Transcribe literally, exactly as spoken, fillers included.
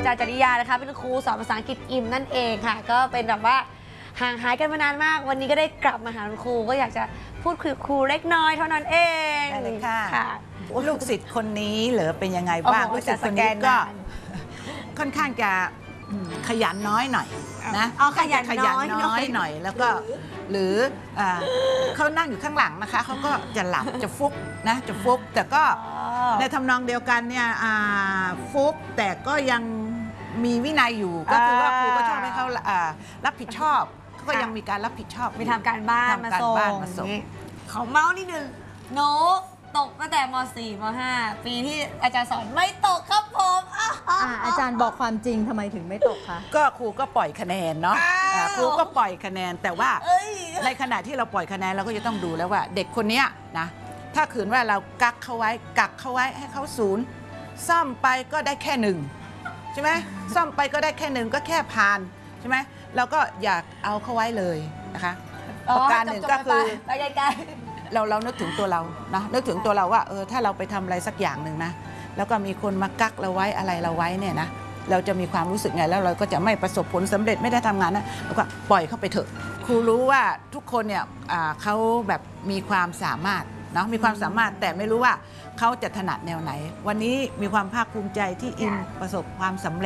ารย์จริยานะคะเป็นครูสอนภาษาอังกฤษอิมนั่นเองค่ะก็เป็นแบบว่าห่างหายกันมานานมากวันนี้ก็ได้กลับมาหาคุณครูก็อยากจะพูดคุยครูเล็กน้อยเท่านั้นเองได้เลยค่ะค่ะลูกศิษย์คนนี้เหรอเป็นยังไงบ้างลูกศิษย์คนนี้ก็ค่อนข้างจะขยันน้อยหน่อยนะเอาขยันขยันน้อยน้อยหน่อยแล้วก็หรือเขานั่งอยู่ข้างหลังนะคะเขาก็จะหลับจะฟุกนะจะฟุกแต่ก็ในทำนองเดียวกันเนี่ยฟุกแต่ก็ยังมีวินัยอยู่ก็คือว่าครูก็ชอบให้เขารับผิดชอบเขาก็ยังมีการรับผิดชอบมีทำการบ้านมาส่งขอเมาส์นิดนึงโน้ตกตั้งแต่ม สี่ ม ห้า ปีที่อาจารย์สอนไม่ตกครับผมอาจารย์บอกความจริงทำไมถึงไม่ตกคะก็ครูก็ปล่อยคะแนนเนาะครูก็ปล่อยคะแนนแต่ว่าในขณะที่เราปล่อยคะแนนเราก็จะต้องดูแล้วว่าเด็กคนนี้นะถ้าขืนว่าเรากักเขาไว้กักเขาไว้ให้เขาศูนย์ซ่อมไปก็ได้แค่หนึ่งใช่ไหมซ่อมไปก็ได้แค่หนึ่งก็แค่ผ่านใช่ไหมเราก็อยากเอาเขาไว้เลยนะคะประการหนึ่งก็คือไปไกลเราเรานึกถึงตัวเรานะนึกถึงตัวเราว่าเออถ้าเราไปทำอะไรสักอย่างหนึ่งนะแล้วก็มีคนมากักเราไว้อะไรเราไว้เนี่ยนะเราจะมีความรู้สึกไงแล้วเราก็จะไม่ประสบผลสำเร็จไม่ได้ทำงานนะแล้วก็ปล่อยเข้าไปเถอะครูรู้ว่าทุกคนเนี่ยเขาแบบมีความสามารถเนาะมีความสามารถแต่ไม่รู้ว่าเขาจะถนัดแนวไหนวันนี้มีความภาคภูมิใจที่อินประสบความสำเร็จ